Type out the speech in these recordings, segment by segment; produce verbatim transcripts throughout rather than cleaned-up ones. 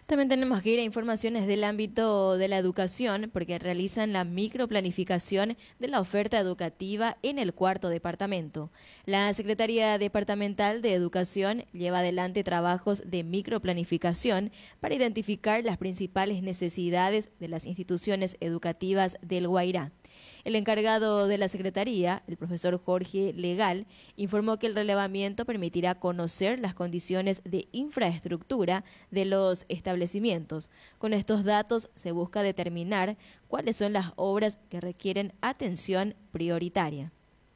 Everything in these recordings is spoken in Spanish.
También tenemos que ir a informaciones del ámbito de la educación, porque realizan la microplanificación de la oferta educativa en el cuarto departamento. La Secretaría Departamental de Educación lleva adelante trabajos de microplanificación para identificar las principales necesidades de las instituciones educativas del Guairá. El encargado de la Secretaría, el profesor Jorge Legal, informó que el relevamiento permitirá conocer las condiciones de infraestructura de los establecimientos. Con estos datos se busca determinar cuáles son las obras que requieren atención prioritaria.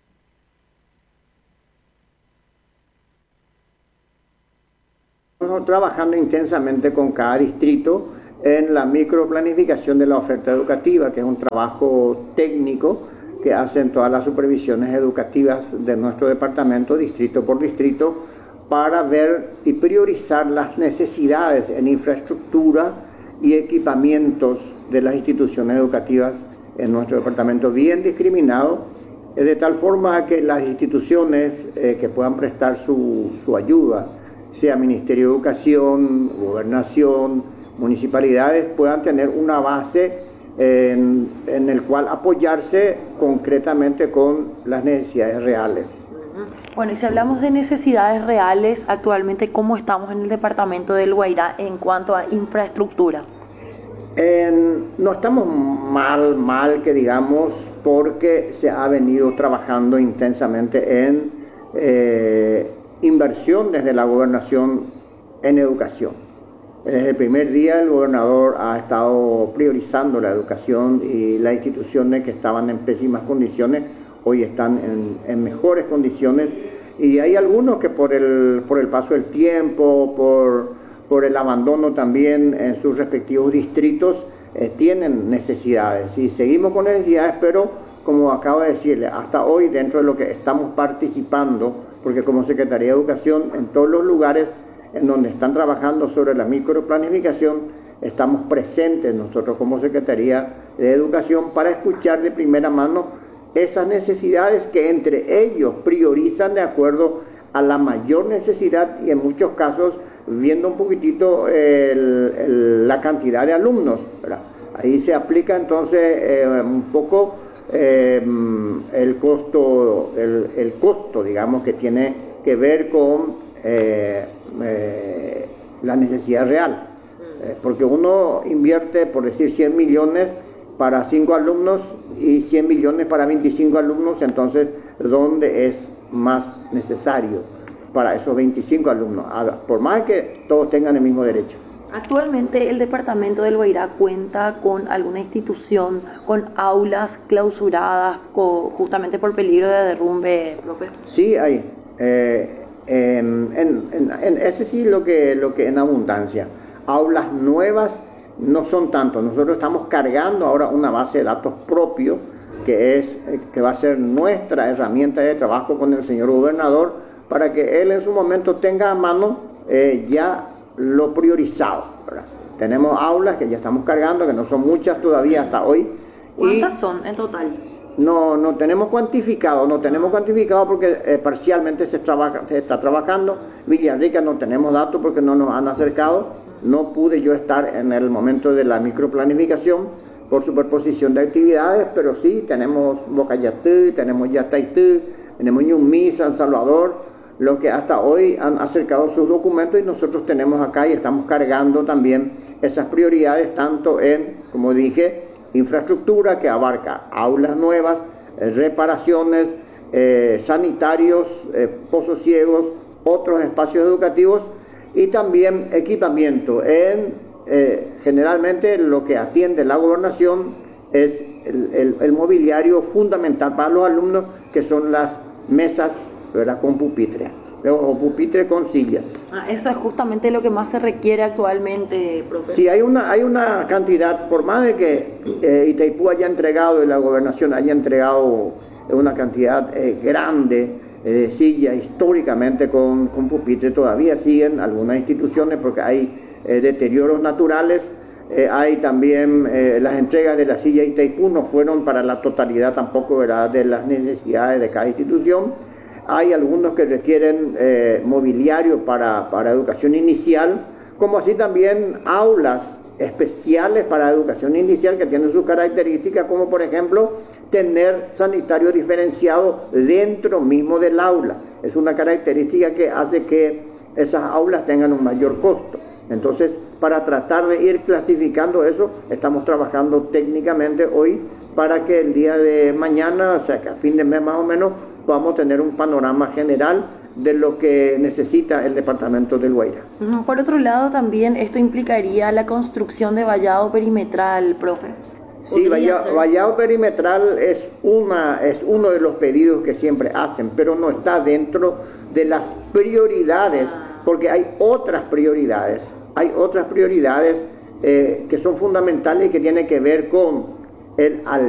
Estamos trabajando intensamente con cada distrito en la microplanificación de la oferta educativa, que es un trabajo técnico que hacen todas las supervisiones educativas de nuestro departamento, distrito por distrito, para ver y priorizar las necesidades en infraestructura y equipamientos de las instituciones educativas en nuestro departamento, bien discriminado, de tal forma que las instituciones eh, que puedan prestar su, su ayuda, sea Ministerio de Educación, Gobernación, municipalidades, puedan tener una base en, en el cual apoyarse concretamente con las necesidades reales. Bueno, y si hablamos de necesidades reales, actualmente, ¿cómo estamos en el departamento del Guairá en cuanto a infraestructura? En, no estamos mal, mal que digamos, porque se ha venido trabajando intensamente en eh, inversión desde la gobernación en educación. Desde el primer día el gobernador ha estado priorizando la educación y las instituciones que estaban en pésimas condiciones hoy están en, en mejores condiciones, y hay algunos que por el, por el paso del tiempo, por, por el abandono también en sus respectivos distritos, eh, tienen necesidades y seguimos con necesidades, pero como acabo de decirle, hasta hoy dentro de lo que estamos participando, porque como Secretaría de Educación en todos los lugares en donde están trabajando sobre la microplanificación, estamos presentes nosotros como Secretaría de Educación para escuchar de primera mano esas necesidades que entre ellos priorizan de acuerdo a la mayor necesidad y en muchos casos viendo un poquitito el, el, la cantidad de alumnos, ¿verdad? Ahí se aplica entonces eh, un poco eh, el costo, el, el costo, digamos, que tiene que ver con eh, Eh, la necesidad real, eh, porque uno invierte, por decir, cien millones para cinco alumnos y cien millones para veinticinco alumnos, entonces ¿dónde es más necesario para esos veinticinco alumnos? Por más que todos tengan el mismo derecho. Actualmente el departamento del Guairá cuenta con alguna institución con aulas clausuradas co, justamente por peligro de derrumbe, profe. Sí, hay. Eh, En, en, en, en ese sí lo que, lo que en abundancia. Aulas nuevas no son tanto. Nosotros estamos cargando ahora una base de datos propio que, es, que va a ser nuestra herramienta de trabajo con el señor gobernador para que él en su momento tenga a mano eh, ya lo priorizado, ¿verdad? Tenemos aulas que ya estamos cargando, que no son muchas todavía hasta hoy. ¿Cuántas y son en total? No, no tenemos cuantificado, no tenemos cuantificado porque eh, parcialmente se, trabaja, se está trabajando. Villarrica no tenemos datos porque no nos han acercado. No pude yo estar en el momento de la microplanificación por superposición de actividades, pero sí tenemos Bocayatú, tenemos Yataitú, tenemos Ñumí, San Salvador, los que hasta hoy han acercado sus documentos y nosotros tenemos acá y estamos cargando también esas prioridades tanto en, como dije, infraestructura que abarca aulas nuevas, eh, reparaciones, eh, sanitarios, eh, pozos ciegos, otros espacios educativos y también equipamiento. En, eh, generalmente lo que atiende la gobernación es el, el, el mobiliario fundamental para los alumnos, que son las mesas, ¿verdad?, con pupitre o pupitre con sillas. Ah, eso es justamente lo que más se requiere actualmente, profe. Sí, hay una, hay una cantidad, por más de que eh, Itaipú haya entregado y la gobernación haya entregado una cantidad eh, grande eh, de sillas históricamente con, con pupitre, todavía siguen algunas instituciones porque hay eh, deterioros naturales, eh, hay también eh, las entregas de la silla Itaipú no fueron para la totalidad tampoco, ¿verdad?, de las necesidades de cada institución. Hay algunos que requieren eh, mobiliario para, para educación inicial, como así también aulas especiales para educación inicial que tienen sus características, como por ejemplo tener sanitario diferenciado dentro mismo del aula. Es una característica que hace que esas aulas tengan un mayor costo. Entonces, para tratar de ir clasificando eso, estamos trabajando técnicamente hoy para que el día de mañana, o sea que a fin de mes más o menos, podamos tener un panorama general de lo que necesita el departamento del Guairá. Por otro lado, también esto implicaría la construcción de vallado perimetral, profe. Sí, vallado, vallado perimetral es, una, es uno de los pedidos que siempre hacen, pero no está dentro de las prioridades, porque hay otras prioridades, hay otras prioridades eh, que son fundamentales y que tienen que ver con el